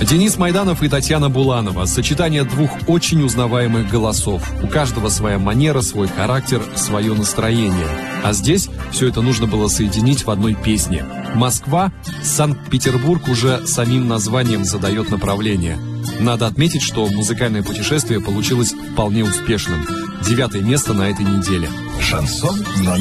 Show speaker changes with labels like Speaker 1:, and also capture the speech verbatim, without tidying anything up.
Speaker 1: Денис Майданов и Татьяна Буланова. Сочетание двух очень узнаваемых голосов. У каждого своя манера, свой характер, свое настроение. А здесь все это нужно было соединить в одной песне. Москва, Санкт-Петербург уже самим названием задает направление. Надо отметить, что музыкальное путешествие получилось вполне успешным. Девятое место на этой неделе.
Speaker 2: Шансон номер